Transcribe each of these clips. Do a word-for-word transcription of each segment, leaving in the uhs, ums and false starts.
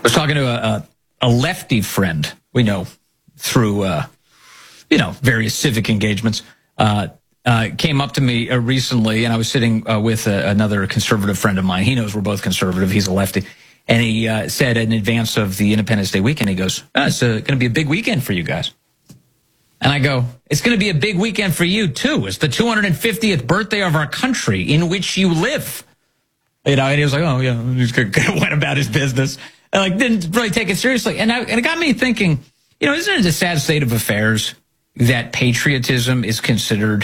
was talking to a, a, a lefty friend we know through, uh, you know, various civic engagements. Uh, uh, came up to me uh, recently, and I was sitting uh, with a, another conservative friend of mine. He knows we're both conservative. He's a lefty. And he uh, said in advance of the Independence Day weekend, he goes, oh, it's uh, going to be a big weekend for you guys. And I go, it's going to be a big weekend for you, too. It's the two hundred fiftieth birthday of our country in which you live. You know, and he was like, oh, yeah, he just went about his business. And, like, didn't really take it seriously. And, I, and it got me thinking, you know, isn't it a sad state of affairs that patriotism is considered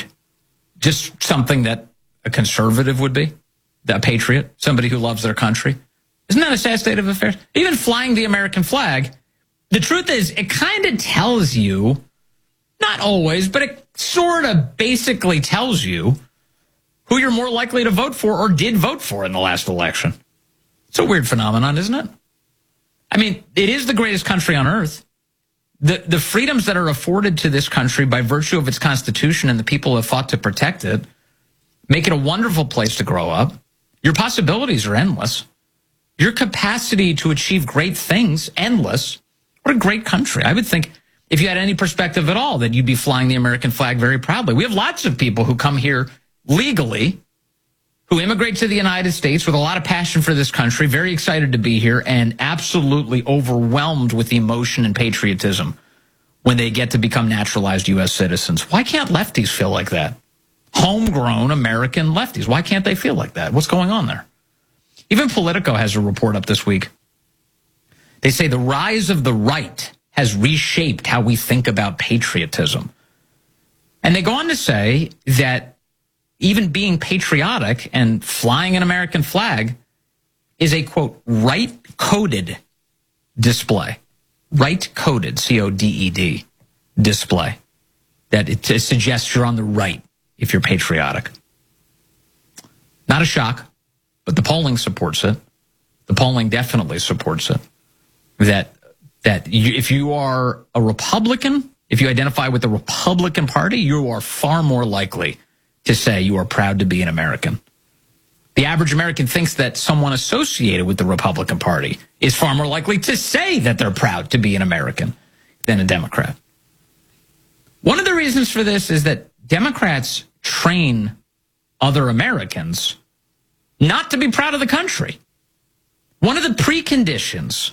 just something that a conservative would be? A patriot, somebody who loves their country. Isn't that a sad state of affairs? Even flying the American flag, the truth is, it kind of tells you, not always, but it sort of basically tells you who you're more likely to vote for or did vote for in the last election. It's a weird phenomenon, isn't it? I mean, it is the greatest country on earth. The, the freedoms that are afforded to this country by virtue of its Constitution and the people who have fought to protect it make it a wonderful place to grow up. Your possibilities are endless. Your capacity to achieve great things, endless. What a great country. I would think if you had any perspective at all that you'd be flying the American flag very proudly. We have lots of people who come here legally, who immigrate to the United States with a lot of passion for this country, very excited to be here, and absolutely overwhelmed with emotion and patriotism when they get to become naturalized U S citizens. Why can't lefties feel like that? Homegrown American lefties. Why can't they feel like that? What's going on there? Even Politico has a report up this week. They say the rise of the right has reshaped how we think about patriotism. And they go on to say that even being patriotic and flying an American flag is a, quote, right-coded display. Right-coded, C O D E D, display. That it suggests you're on the right if you're patriotic. Not a shock, but the polling supports it. The polling definitely supports it. That that you, if you are a Republican, if you identify with the Republican Party, you are far more likely to say you are proud to be an American. The average American thinks that someone associated with the Republican Party is far more likely to say that they're proud to be an American than a Democrat. One of the reasons for this is that Democrats train other Americans not to be proud of the country. One of the preconditions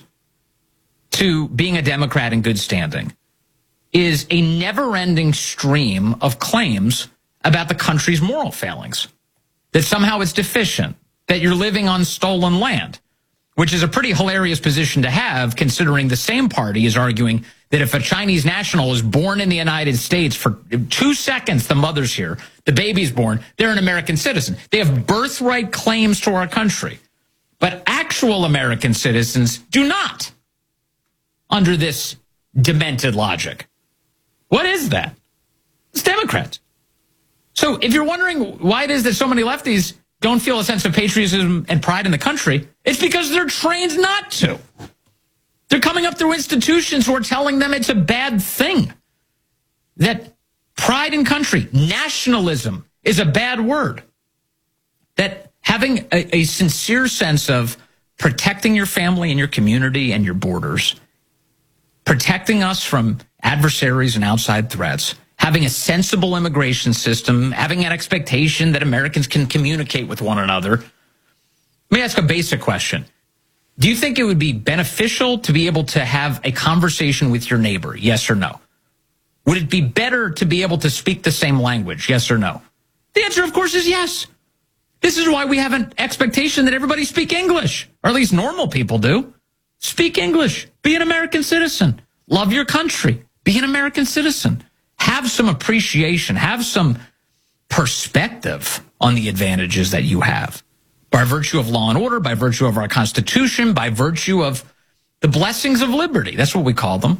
to being a Democrat in good standing is a never-ending stream of claims about the country's moral failings, that somehow it's deficient, that you're living on stolen land, which is a pretty hilarious position to have, considering the same party is arguing that if a Chinese national is born in the United States for two seconds, the mother's here, the baby's born, they're an American citizen. They have birthright claims to our country. But actual American citizens do not, under this demented logic. What is that? It's Democrats. So if you're wondering why it is that so many lefties don't feel a sense of patriotism and pride in the country, it's because they're trained not to. They're coming up through institutions who are telling them it's a bad thing. That pride in country, nationalism, is a bad word. That having a, a sincere sense of protecting your family and your community and your borders, protecting us from adversaries and outside threats, having a sensible immigration system, having an expectation that Americans can communicate with one another. Let me ask a basic question. Do you think it would be beneficial to be able to have a conversation with your neighbor? Yes or no? Would it be better to be able to speak the same language? Yes or no? The answer, of course, is yes. This is why we have an expectation that everybody speak English, or at least normal people do. Speak English. Be an American citizen. Love your country. Be an American citizen. Have some appreciation. Have some perspective on the advantages that you have by virtue of law and order, by virtue of our Constitution, by virtue of the blessings of liberty. That's what we call them.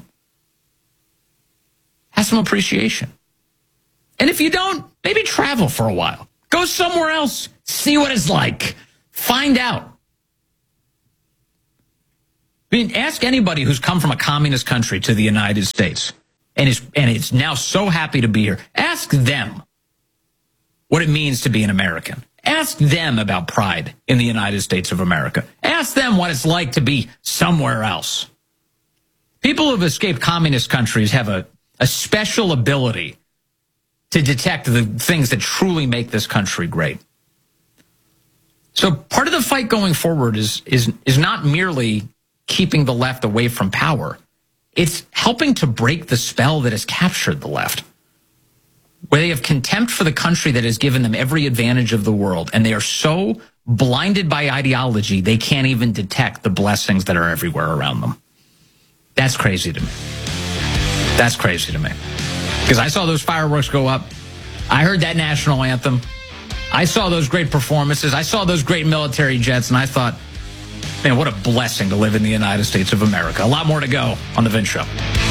Have some appreciation. And if you don't, maybe travel for a while. Go somewhere else. See what it's like. Find out. I mean, ask anybody who's come from a communist country to the United States and is and is now so happy to be here. Ask them what it means to be an American. Ask them about pride in the United States of America. Ask them what it's like to be somewhere else. People who have escaped communist countries have a, a special ability to detect the things that truly make this country great. So part of the fight going forward is, is, is not merely keeping the left away from power. It's helping to break the spell that has captured the left, where they have contempt for the country that has given them every advantage of the world, and they are so blinded by ideology they can't even detect the blessings that are everywhere around them. That's crazy to me. That's crazy to me. Because I saw those fireworks go up. I heard that national anthem. I saw those great performances. I saw those great military jets, and I thought, man, what a blessing to live in the United States of America. A lot more to go on The Vince Show.